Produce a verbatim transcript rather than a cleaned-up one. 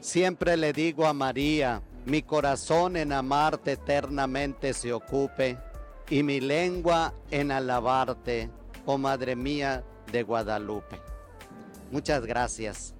Siempre le digo a María, mi corazón en amarte eternamente se ocupe, y mi lengua en alabarte, oh Madre mía de Guadalupe. Muchas gracias.